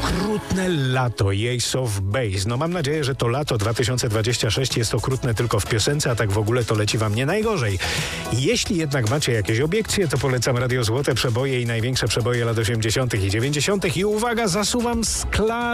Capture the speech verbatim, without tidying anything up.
Okrutne lato, Ace of Base. No mam nadzieję, że to lato dwa tysiące dwudzieste szóste jest okrutne tylko w piosence, a tak w ogóle to leci wam nie najgorzej. Jeśli jednak macie jakieś obiekcje, to polecam Radio Złote Przeboje i największe przeboje lat osiemdziesiątych i dziewięćdziesiątych. I uwaga, zasuwam skla